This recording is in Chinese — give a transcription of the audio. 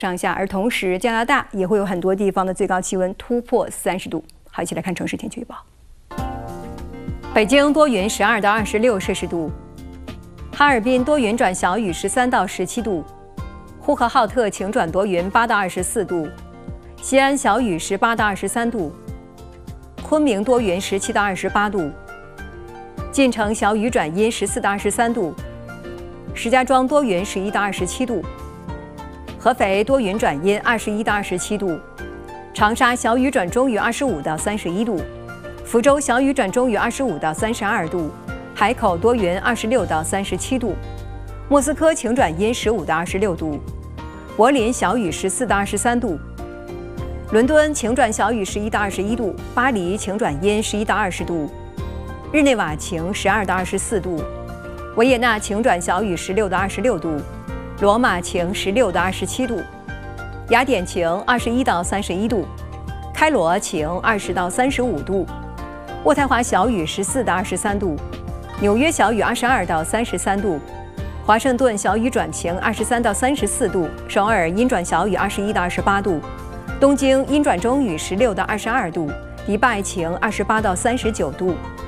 上下，而同时加拿大也会有很多地方的最高气温突破30度。好，一起来看城市天气预报。北京多云，12到26摄氏度；哈尔滨多云转小雨，13到17度；呼和浩特晴转多云，8到24度；西安小雨，18到23度；昆明多云，17到28度；晋城小雨转阴，14到23度；石家庄多云，11到27度；合肥多云转阴，21到27度；长沙小雨转中雨，25到31度；福州小雨转中雨，25到32度；海口多云，26到37度；莫斯科晴转阴，15到26度；柏林小雨，14到23度；伦敦晴转小雨，11到21度；巴黎晴转阴，11到20度；日内瓦晴，12到24度；维也纳晴转小雨，16到26度；罗马晴，16到27度；雅典晴，21到31度；开罗晴，20到35度；渥太华小雨，14到23度；纽约小雨，22到33度；华盛顿小雨转晴，23到34度；首尔阴转小雨，21到28度；东京阴转中雨，16到22度；迪拜晴，28到39度。